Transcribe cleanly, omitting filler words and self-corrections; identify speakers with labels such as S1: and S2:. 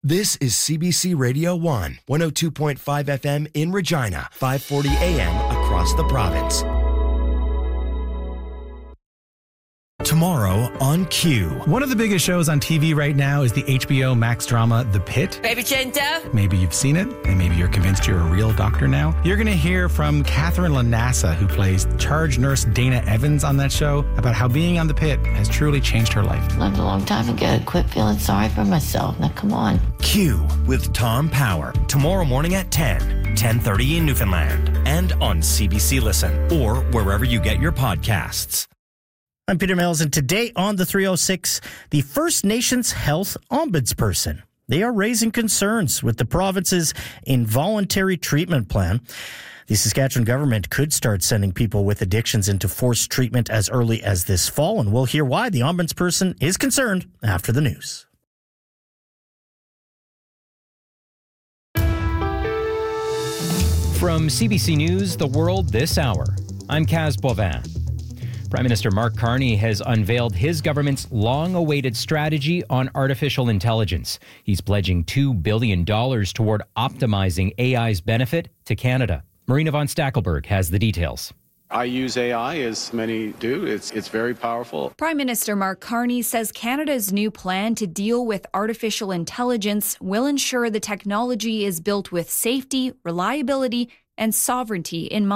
S1: This is CBC Radio 1, 102.5 FM in Regina, 540 AM across the province. Tomorrow on Q.
S2: One of the biggest shows on TV right now is the HBO Max drama, The Pit.
S3: Baby Chinta.
S2: Maybe you've seen it, and maybe you're convinced you're a real doctor now. You're going to hear from Catherine Lanassa, who plays charge nurse Dana Evans on that show, about how being on The Pit has truly changed her life.
S4: Lived a long time ago. Quit feeling sorry for myself. Now, come on.
S1: Q with Tom Power. Tomorrow morning at 10:30 in Newfoundland. And on CBC Listen, or wherever you get your podcasts.
S5: I'm Peter Mills, and today on the 306, the First Nations Health Ombudsperson. They are raising concerns with the province's involuntary treatment plan. The Saskatchewan government could start sending people with addictions into forced treatment as early as this fall, and we'll hear why the Ombudsperson is concerned after the news.
S6: From CBC News, The World This Hour, I'm Kaz Bovin. Prime Minister Mark Carney has unveiled his government's long-awaited strategy on artificial intelligence. He's pledging $2 billion toward optimizing AI's benefit to Canada. Marina von Stackelberg has the details.
S7: I use AI, as many do. It's very powerful.
S8: Prime Minister Mark Carney says Canada's new plan to deal with artificial intelligence will ensure the technology is built with safety, reliability, and sovereignty in mind.